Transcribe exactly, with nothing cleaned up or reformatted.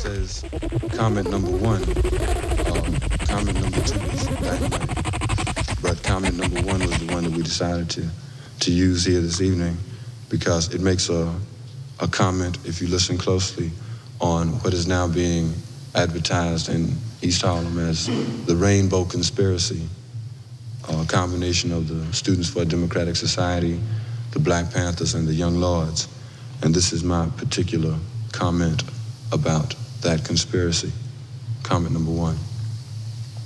says comment number one. Um, comment number two was dynamite. But comment number one was the one that we decided to, to use here this evening because it makes a, a comment, if you listen closely, on what is now being advertised in East Harlem as the Rainbow Conspiracy, a combination of the Students for a Democratic Society, the Black Panthers, and the Young Lords. And this is my particular comment about that conspiracy. Comment number one.